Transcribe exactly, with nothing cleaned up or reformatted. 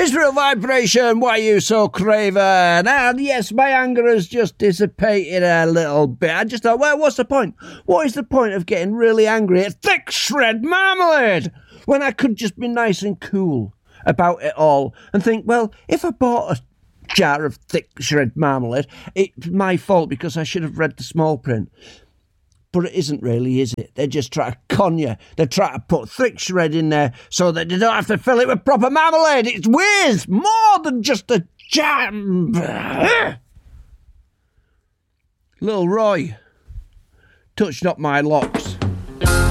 Israel Vibration, why are you so craven? And yes, my anger has just dissipated a little bit. I just thought, well, what's the point? What is the point of getting really angry at thick shred marmalade when I could just be nice and cool about it all and think, well, if I bought a jar of thick shred marmalade, it's my fault because I should have read the small print. But it isn't really, is it? They just try to con you. They try to put thick shred in there so that they don't have to fill it with proper marmalade. It's weird, more than just a jam. Little Roy, touch not my locks.